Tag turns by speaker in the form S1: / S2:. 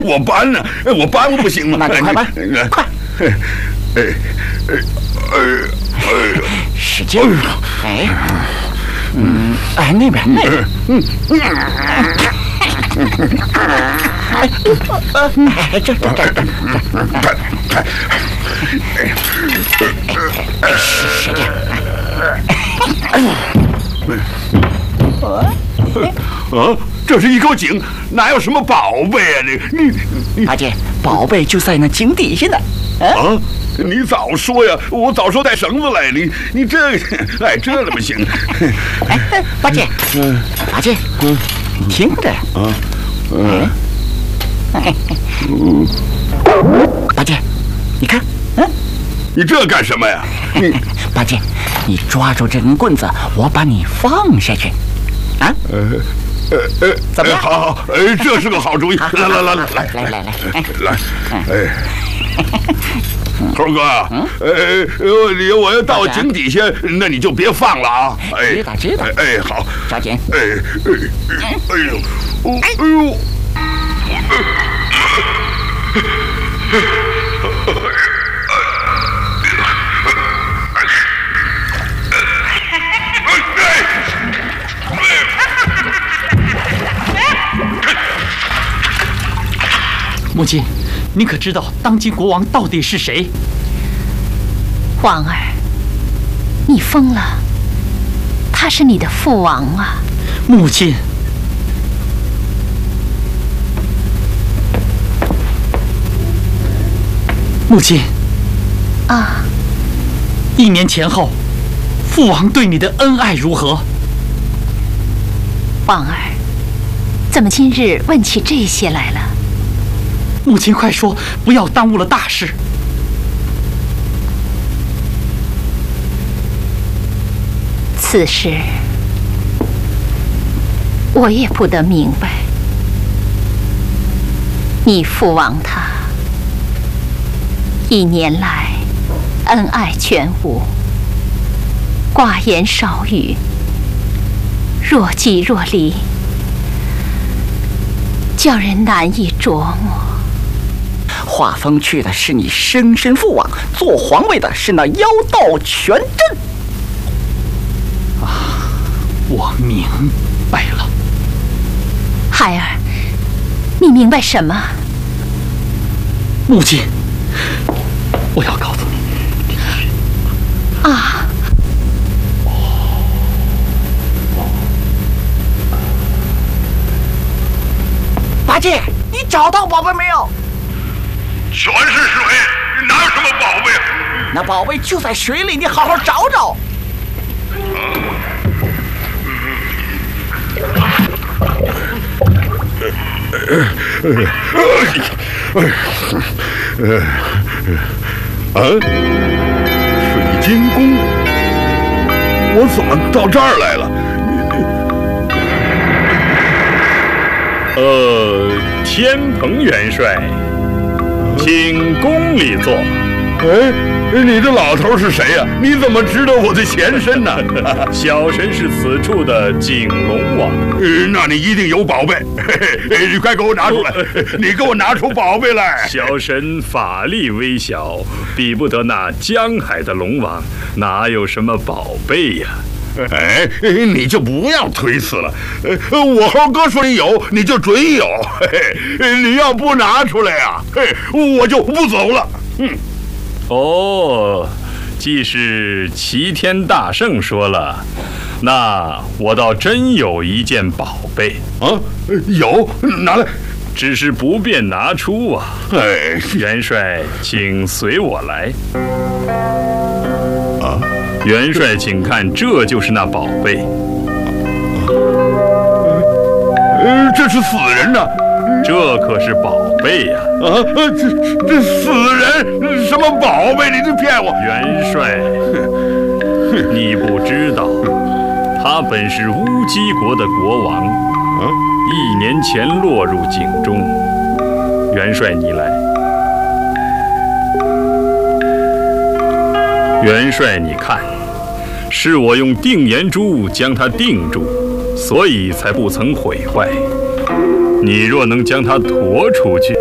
S1: 我搬呢，我搬不行吗？
S2: 那你快搬，快！使劲！哎，哎，那边，这，使劲！
S1: 这是一口井，哪有什么宝贝啊？
S2: 你，八戒，宝贝就在那井底下呢。
S1: 啊！你早说呀！我早说带绳子来。你这，哎，这怎么行？
S2: 哎，八戒，八戒，听着啊，八戒，你看，
S1: 你这干什么呀？
S2: 八戒，你抓住这根棍子，我把你放下去，啊？怎么样？
S1: 好，这是个好主意。来，猴哥，我要到井底下，那你就别放了啊！
S2: 知道。
S1: 哎，好，
S2: 抓紧。
S1: 哎呦！
S3: 母亲，你可知道当今国王到底是谁？
S4: 王儿，你疯了！他是你的父王啊！
S3: 母亲，母亲，
S4: 啊
S3: ！1年前后，父王对你的恩爱如何？
S4: 王儿，怎么今日问起这些来了？
S3: 母亲，快说，不要耽误了大事。
S4: 此事我也不得明白。你父王他1年来恩爱全无，寡言少语，若即若离，叫人难以琢磨。
S2: 画风去的是你生身父王，做皇位的是那妖道全真。
S3: 啊，我明白了。
S4: 孩儿，你明白什么？
S3: 母亲，我要告诉你。
S4: 啊！
S2: 八戒，你找到宝贝没有？
S1: 全是水，哪有什么宝贝？
S2: 那宝贝就在水里，你好好找找。
S1: 水晶宫，我怎么到这儿来了？
S5: 天蓬元帅，请宫里坐。
S1: 哎，你这老头是谁呀？你怎么知道我的前身呢？
S5: 小神是此处的景龙王。
S1: 那你一定有宝贝，你快给我拿出来！你给我拿出宝贝来！
S5: 小神法力微小，比不得那江海的龙王，哪有什么宝贝呀？
S1: 哎，你就不要推辞了。我猴哥说你有，你就准有。你要不拿出来呀，我就不走了。
S5: 哦，既是齐天大圣说了，那我倒真有一件宝贝
S1: 啊！有，拿来。
S5: 只是不便拿出啊。
S1: 哎，
S5: 元帅，请随我来。元帅，请看，这就是那宝贝。
S1: 这是死人呐！
S5: 这可是宝贝呀！
S1: 这死人什么宝贝？你这骗我！
S5: 元帅，你不知道，他本是乌鸡国的国王，1年前落入井中。元帅，你来。元帅，你看，是我用定颜珠将它定住，所以才不曾毁坏。你若能将它驮出去，